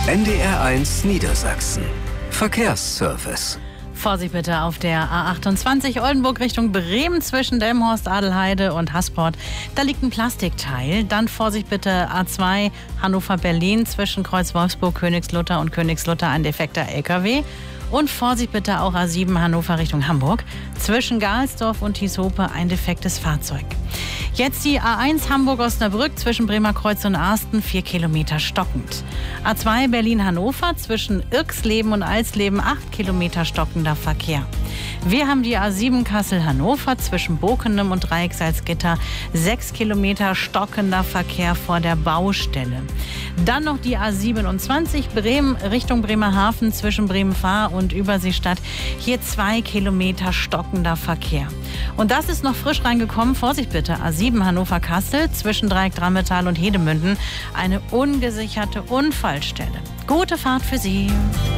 NDR1 Niedersachsen. Verkehrsservice. Vorsicht bitte auf der A28 Oldenburg Richtung Bremen zwischen Delmenhorst, Adelheide und Hasport. Da liegt ein Plastikteil. Dann Vorsicht bitte A2 Hannover-Berlin zwischen Kreuz Wolfsburg, Königslutter und Königslutter ein defekter LKW. Und Vorsicht bitte auch A7 Hannover Richtung Hamburg. Zwischen Gahlsdorf und Thieshope ein defektes Fahrzeug. Jetzt die A1 Hamburg-Osnabrück zwischen Bremerkreuz und Arsten 4 Kilometer stockend. A2 Berlin-Hannover zwischen Irxleben und Alsleben 8 Kilometer stockender Verkehr. Wir haben die A7 Kassel-Hannover zwischen Bokenem und Dreiecksalzgitter 6 Kilometer stockender Verkehr vor der Baustelle. Dann noch die A27 Bremen Richtung Bremerhaven zwischen Bremen-Fahr und Überseestadt. Hier 2 Kilometer stockender Verkehr. Und das ist noch frisch reingekommen. Vorsicht bitte, A7 Hannover-Kassel zwischen Dreieck Drammetal und Hedemünden. Eine ungesicherte Unfallstelle. Gute Fahrt für Sie.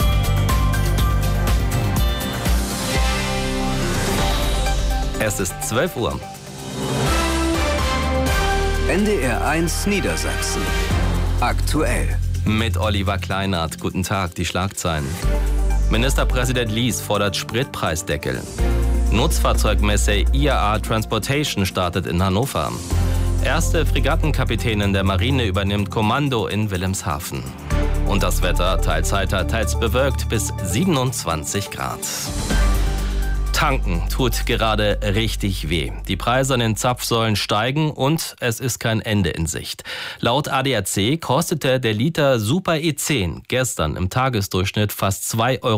Es ist 12 Uhr. NDR1 Niedersachsen. Aktuell. Mit Oliver Kleinert. Guten Tag, die Schlagzeilen. Ministerpräsident Lies fordert Spritpreisdeckel. Nutzfahrzeugmesse IAA Transportation startet in Hannover. Erste Fregattenkapitänin der Marine übernimmt Kommando in Wilhelmshaven. Und das Wetter, teils heiter, teils bewölkt bis 27 Grad. Tanken tut gerade richtig weh. Die Preise an den Zapfsäulen steigen und es ist kein Ende in Sicht. Laut ADAC kostete der Liter Super E10 gestern im Tagesdurchschnitt fast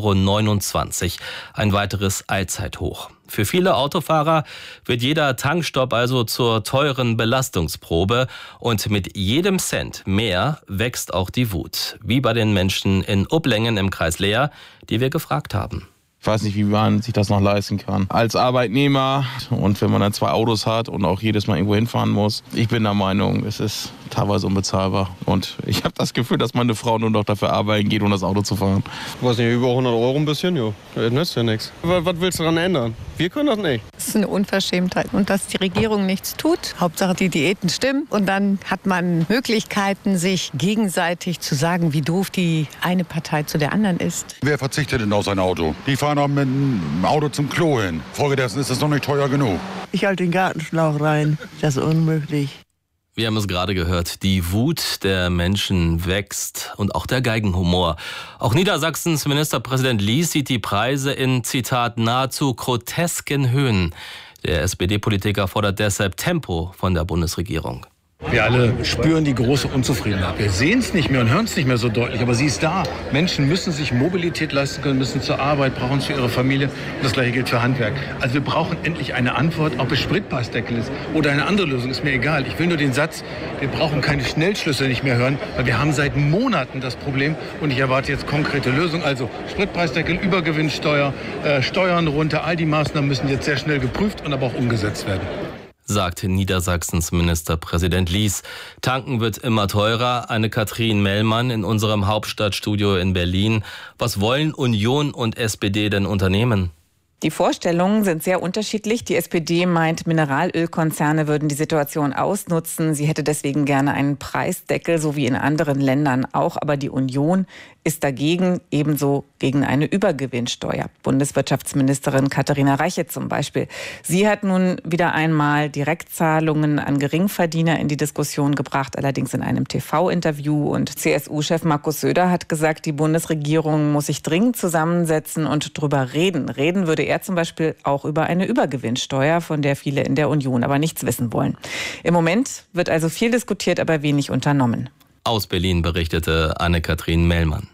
2,29 €. Ein weiteres Allzeithoch. Für viele Autofahrer wird jeder Tankstopp also zur teuren Belastungsprobe und mit jedem Cent mehr wächst auch die Wut. Wie bei den Menschen in Uplengen im Kreis Leer, die wir gefragt haben. Ich weiß nicht, wie man sich das noch leisten kann. Als Arbeitnehmer und wenn man dann 2 Autos hat und auch jedes Mal irgendwo hinfahren muss. Ich bin der Meinung, es ist teilweise unbezahlbar. Und ich habe das Gefühl, dass meine Frau nur noch dafür arbeiten geht, um das Auto zu fahren. Ich weiß nicht, über 100 € ein bisschen, ja. Das nützt ja nichts. Was willst du daran ändern? Wir können das nicht. Es ist eine Unverschämtheit. Und dass die Regierung nichts tut. Hauptsache die Diäten stimmen. Und dann hat man Möglichkeiten, sich gegenseitig zu sagen, wie doof die eine Partei zu der anderen ist. Wer verzichtet denn auf sein Auto? Die fahren auch mit dem Auto zum Klo hin. Folgedessen ist das noch nicht teuer genug. Ich halte den Gartenschlauch rein. Das ist unmöglich. Wir haben es gerade gehört, die Wut der Menschen wächst und auch der Geigenhumor. Auch Niedersachsens Ministerpräsident Lies sieht die Preise in, Zitat, nahezu grotesken Höhen. Der SPD-Politiker fordert deshalb Tempo von der Bundesregierung. Wir alle spüren die große Unzufriedenheit. Wir sehen es nicht mehr und hören es nicht mehr so deutlich, aber sie ist da. Menschen müssen sich Mobilität leisten können, müssen zur Arbeit, brauchen es für ihre Familie. Und das Gleiche gilt für Handwerk. Also wir brauchen endlich eine Antwort, ob es Spritpreisdeckel ist oder eine andere Lösung, ist mir egal. Ich will nur den Satz, wir brauchen keine Schnellschlüsse nicht mehr hören, weil wir haben seit Monaten das Problem und ich erwarte jetzt konkrete Lösungen. Also Spritpreisdeckel, Übergewinnsteuer, Steuern runter, all die Maßnahmen müssen jetzt sehr schnell geprüft und aber auch umgesetzt werden. Sagt Niedersachsens Ministerpräsident Lies. Tanken wird immer teurer. Anne-Kathrin Mellmann in unserem Hauptstadtstudio in Berlin. Was wollen Union und SPD denn unternehmen? Die Vorstellungen sind sehr unterschiedlich. Die SPD meint, Mineralölkonzerne würden die Situation ausnutzen. Sie hätte deswegen gerne einen Preisdeckel, so wie in anderen Ländern auch. Aber die Union ist dagegen, ebenso gegen eine Übergewinnsteuer. Bundeswirtschaftsministerin Katharina Reiche zum Beispiel. Sie hat nun wieder einmal Direktzahlungen an Geringverdiener in die Diskussion gebracht, allerdings in einem TV-Interview. Und CSU-Chef Markus Söder hat gesagt, die Bundesregierung muss sich dringend zusammensetzen und drüber reden. Reden würde er zum Beispiel auch über eine Übergewinnsteuer, von der viele in der Union aber nichts wissen wollen. Im Moment wird also viel diskutiert, aber wenig unternommen. Aus Berlin berichtete Anne-Kathrin Mellmann.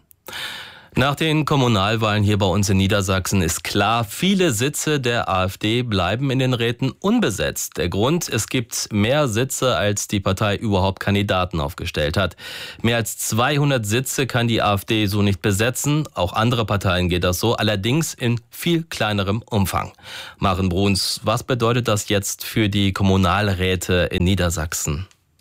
Nach den Kommunalwahlen hier bei uns in Niedersachsen ist klar, viele Sitze der AfD bleiben in den Räten unbesetzt. Der Grund, es gibt mehr Sitze, als die Partei überhaupt Kandidaten aufgestellt hat. Mehr als 200 Sitze kann die AfD so nicht besetzen. Auch andere Parteien geht das so, allerdings in viel kleinerem Umfang. Maren Bruns, was bedeutet das jetzt für die Kommunalräte in Niedersachsen?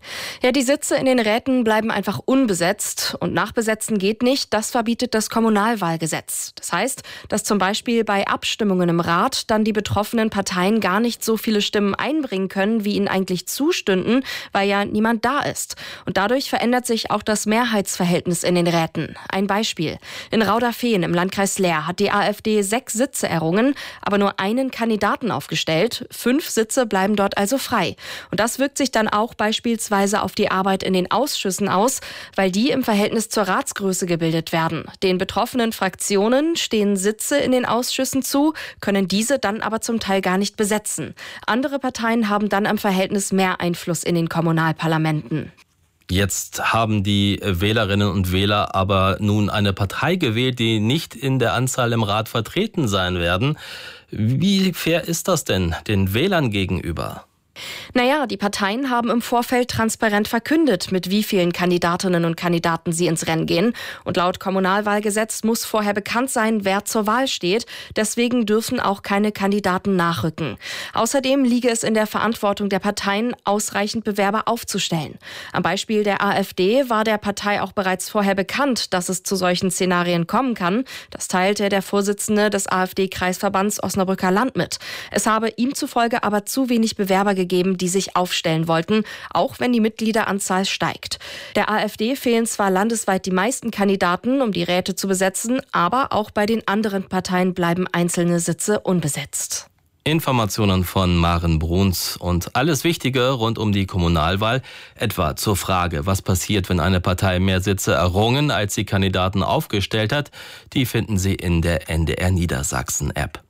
Ja, die Sitze in den Räten bleiben einfach unbesetzt und nachbesetzen geht nicht. Das verbietet das Kommunalwahlgesetz. Das heißt, dass zum Beispiel bei Abstimmungen im Rat dann die betroffenen Parteien gar nicht so viele Stimmen einbringen können, wie ihnen eigentlich zustünden, weil ja niemand da ist. Und dadurch verändert sich auch das Mehrheitsverhältnis in den Räten. Ein Beispiel. In Rauderfehn im Landkreis Leer hat die AfD 6 Sitze errungen, aber nur einen Kandidaten aufgestellt. 5 Sitze bleiben dort also frei. Und das wirkt sich dann auch beispielsweise auf die Arbeit in den Ausschüssen aus, weil die im Verhältnis zur Ratsgröße gebildet werden. Den betroffenen Fraktionen stehen Sitze in den Ausschüssen zu, können diese dann aber zum Teil gar nicht besetzen. Andere Parteien haben dann im Verhältnis mehr Einfluss in den Kommunalparlamenten. Jetzt haben die Wählerinnen und Wähler aber nun eine Partei gewählt, die nicht in der Anzahl im Rat vertreten sein werden. Wie fair ist das denn den Wählern gegenüber? Naja, die Parteien haben im Vorfeld transparent verkündet, mit wie vielen Kandidatinnen und Kandidaten sie ins Rennen gehen. Und laut Kommunalwahlgesetz muss vorher bekannt sein, wer zur Wahl steht. Deswegen dürfen auch keine Kandidaten nachrücken. Außerdem liege es in der Verantwortung der Parteien, ausreichend Bewerber aufzustellen. Am Beispiel der AfD war der Partei auch bereits vorher bekannt, dass es zu solchen Szenarien kommen kann. Das teilte der Vorsitzende des AfD-Kreisverbands Osnabrücker Land mit. Es habe ihm zufolge aber zu wenig Bewerber gegeben, die sich aufstellen wollten, auch wenn die Mitgliederanzahl steigt. Der AfD fehlen zwar landesweit die meisten Kandidaten, um die Räte zu besetzen, aber auch bei den anderen Parteien bleiben einzelne Sitze unbesetzt. Informationen von Maren Bruns und alles Wichtige rund um die Kommunalwahl, etwa zur Frage, was passiert, wenn eine Partei mehr Sitze errungen, als sie Kandidaten aufgestellt hat, die finden Sie in der NDR Niedersachsen-App.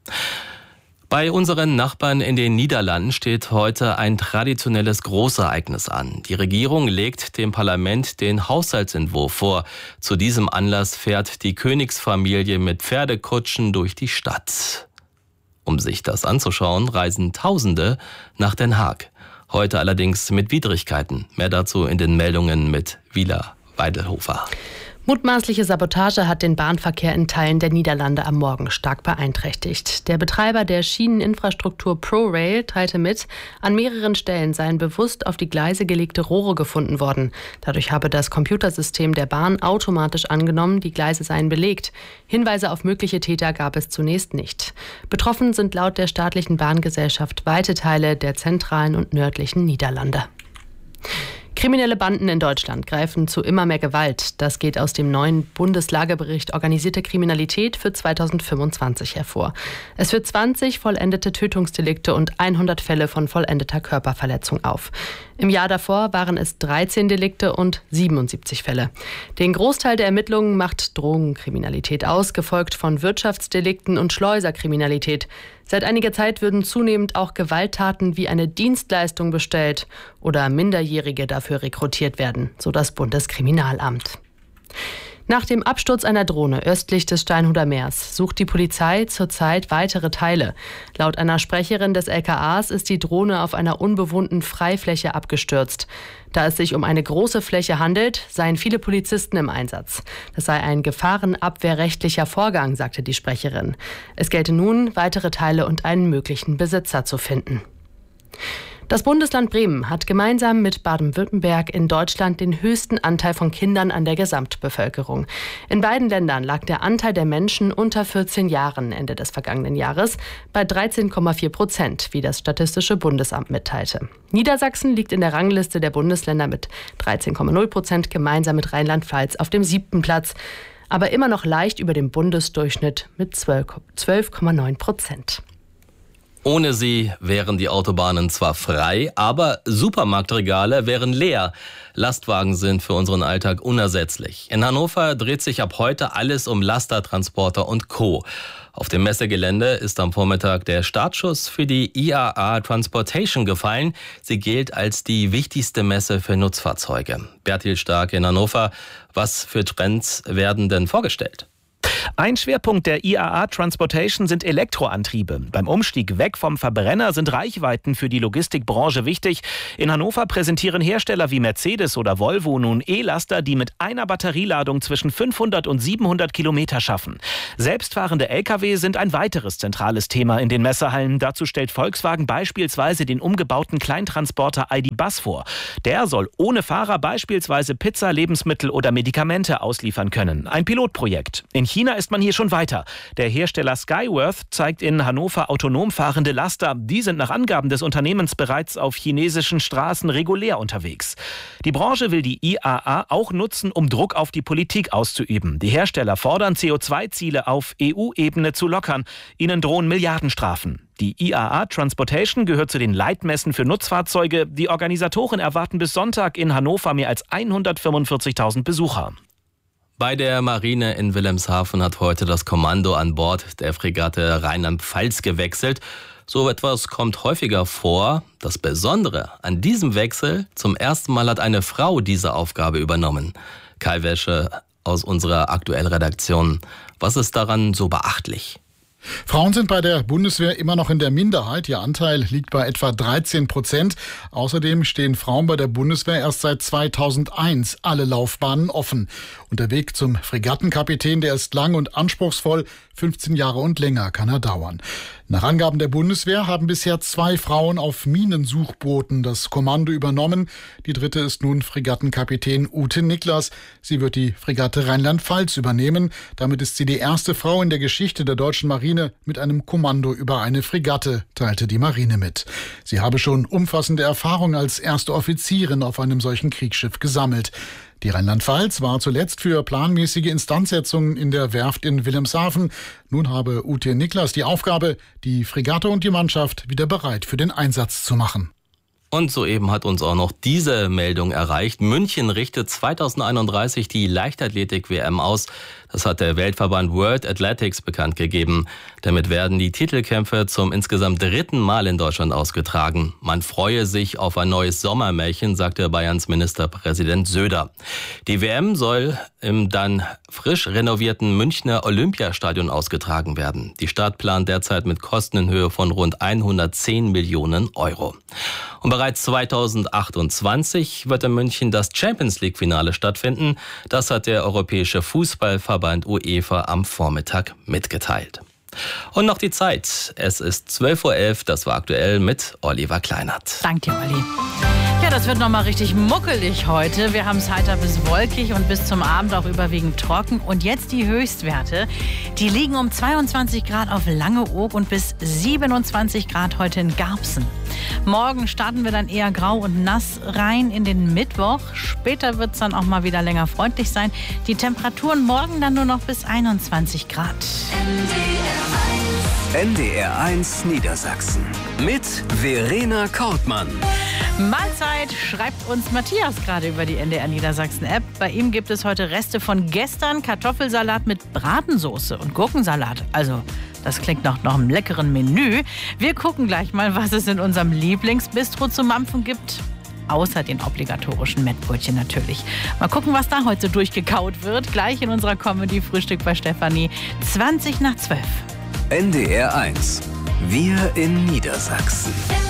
Bei unseren Nachbarn in den Niederlanden steht heute ein traditionelles Großereignis an. Die Regierung legt dem Parlament den Haushaltsentwurf vor. Zu diesem Anlass fährt die Königsfamilie mit Pferdekutschen durch die Stadt. Um sich das anzuschauen, reisen Tausende nach Den Haag. Heute allerdings mit Widrigkeiten. Mehr dazu in den Meldungen mit Wieler Weidelhofer. Mutmaßliche Sabotage hat den Bahnverkehr in Teilen der Niederlande am Morgen stark beeinträchtigt. Der Betreiber der Schieneninfrastruktur ProRail teilte mit, an mehreren Stellen seien bewusst auf die Gleise gelegte Rohre gefunden worden. Dadurch habe das Computersystem der Bahn automatisch angenommen, die Gleise seien belegt. Hinweise auf mögliche Täter gab es zunächst nicht. Betroffen sind laut der staatlichen Bahngesellschaft weite Teile der zentralen und nördlichen Niederlande. Kriminelle Banden in Deutschland greifen zu immer mehr Gewalt. Das geht aus dem neuen Bundeslagebericht Organisierte Kriminalität für 2025 hervor. Es führt 20 vollendete Tötungsdelikte und 100 Fälle von vollendeter Körperverletzung auf. Im Jahr davor waren es 13 Delikte und 77 Fälle. Den Großteil der Ermittlungen macht Drogenkriminalität aus, gefolgt von Wirtschaftsdelikten und Schleuserkriminalität. Seit einiger Zeit würden zunehmend auch Gewalttaten wie eine Dienstleistung bestellt oder Minderjährige dafür rekrutiert werden, so das Bundeskriminalamt. Nach dem Absturz einer Drohne östlich des Steinhuder Meers sucht die Polizei zurzeit weitere Teile. Laut einer Sprecherin des LKAs ist die Drohne auf einer unbewohnten Freifläche abgestürzt. Da es sich um eine große Fläche handelt, seien viele Polizisten im Einsatz. Das sei ein gefahrenabwehrrechtlicher Vorgang, sagte die Sprecherin. Es gelte nun, weitere Teile und einen möglichen Besitzer zu finden. Das Bundesland Bremen hat gemeinsam mit Baden-Württemberg in Deutschland den höchsten Anteil von Kindern an der Gesamtbevölkerung. In beiden Ländern lag der Anteil der Menschen unter 14 Jahren Ende des vergangenen Jahres bei 13,4%, wie das Statistische Bundesamt mitteilte. Niedersachsen liegt in der Rangliste der Bundesländer mit 13,0%, gemeinsam mit Rheinland-Pfalz auf dem 7. Platz, aber immer noch leicht über dem Bundesdurchschnitt mit 12,9%. Ohne sie wären die Autobahnen zwar frei, aber Supermarktregale wären leer. Lastwagen sind für unseren Alltag unersetzlich. In Hannover dreht sich ab heute alles um Laster, Transporter und Co. Auf dem Messegelände ist am Vormittag der Startschuss für die IAA Transportation gefallen. Sie gilt als die wichtigste Messe für Nutzfahrzeuge. Bertil Stark in Hannover, was für Trends werden denn vorgestellt? Ein Schwerpunkt der IAA Transportation sind Elektroantriebe. Beim Umstieg weg vom Verbrenner sind Reichweiten für die Logistikbranche wichtig. In Hannover präsentieren Hersteller wie Mercedes oder Volvo nun E-Laster, die mit einer Batterieladung zwischen 500 und 700 Kilometer schaffen. Selbstfahrende Lkw sind ein weiteres zentrales Thema in den Messehallen. Dazu stellt Volkswagen beispielsweise den umgebauten Kleintransporter ID. Bus vor. Der soll ohne Fahrer beispielsweise Pizza, Lebensmittel oder Medikamente ausliefern können. Ein Pilotprojekt. In China ist man hier schon weiter. Der Hersteller Skyworth zeigt in Hannover autonom fahrende Laster. Die sind nach Angaben des Unternehmens bereits auf chinesischen Straßen regulär unterwegs. Die Branche will die IAA auch nutzen, um Druck auf die Politik auszuüben. Die Hersteller fordern, CO2-Ziele auf EU-Ebene zu lockern. Ihnen drohen Milliardenstrafen. Die IAA Transportation gehört zu den Leitmessen für Nutzfahrzeuge. Die Organisatoren erwarten bis Sonntag in Hannover mehr als 145.000 Besucher. Bei der Marine in Wilhelmshaven hat heute das Kommando an Bord der Fregatte Rheinland-Pfalz gewechselt. So etwas kommt häufiger vor. Das Besondere an diesem Wechsel: zum ersten Mal hat eine Frau diese Aufgabe übernommen. Kai Wäsche aus unserer aktuellen Redaktion. Was ist daran so beachtlich? Frauen sind bei der Bundeswehr immer noch in der Minderheit. Ihr Anteil liegt bei etwa 13%. Außerdem stehen Frauen bei der Bundeswehr erst seit 2001 alle Laufbahnen offen. Und der Weg zum Fregattenkapitän, der ist lang und anspruchsvoll. 15 Jahre und länger kann er dauern. Nach Angaben der Bundeswehr haben bisher 2 Frauen auf Minensuchbooten das Kommando übernommen. Die dritte ist nun Fregattenkapitän Ute Niklas. Sie wird die Fregatte Rheinland-Pfalz übernehmen. Damit ist sie die erste Frau in der Geschichte der deutschen Marine mit einem Kommando über eine Fregatte, teilte die Marine mit. Sie habe schon umfassende Erfahrung als erste Offizierin auf einem solchen Kriegsschiff gesammelt. Die Rheinland-Pfalz war zuletzt für planmäßige Instandsetzungen in der Werft in Wilhelmshaven. Nun habe Ute Niklas die Aufgabe, die Fregatte und die Mannschaft wieder bereit für den Einsatz zu machen. Und soeben hat uns auch noch diese Meldung erreicht. München richtet 2031 die Leichtathletik-WM aus. Das hat der Weltverband World Athletics bekannt gegeben. Damit werden die Titelkämpfe zum insgesamt 3. Mal in Deutschland ausgetragen. Man freue sich auf ein neues Sommermärchen, sagte Bayerns Ministerpräsident Söder. Die WM soll im dann frisch renovierten Münchner Olympiastadion ausgetragen werden. Die Stadt plant derzeit mit Kosten in Höhe von rund 110 Millionen Euro. Und bereits 2028 wird in München das Champions-League-Finale stattfinden. Das hat der Europäische Fußballverband UEFA am Vormittag mitgeteilt. Und noch die Zeit. Es ist 12:11 Uhr. Das war aktuell mit Oliver Kleinert. Danke dir, Olli. Ja, das wird nochmal richtig muckelig heute. Wir haben es heiter bis wolkig und bis zum Abend auch überwiegend trocken. Und jetzt die Höchstwerte. Die liegen um 22 Grad auf Langeoog und bis 27 Grad heute in Garbsen. Morgen starten wir dann eher grau und nass rein in den Mittwoch. Später wird es dann auch mal wieder länger freundlich sein. Die Temperaturen morgen dann nur noch bis 21 Grad. NDR1 Niedersachsen mit Verena Kortmann. Mahlzeit, schreibt uns Matthias gerade über die NDR Niedersachsen App. Bei ihm gibt es heute Reste von gestern: Kartoffelsalat mit Bratensoße und Gurkensalat. Also, das klingt nach einem leckeren Menü. Wir gucken gleich mal, was es in unserem Lieblingsbistro zu mampfen gibt. Außer den obligatorischen Mettbrötchen natürlich. Mal gucken, was da heute durchgekaut wird. Gleich in unserer Comedy-Frühstück bei Stefanie. 20 nach 12. NDR1. Wir in Niedersachsen.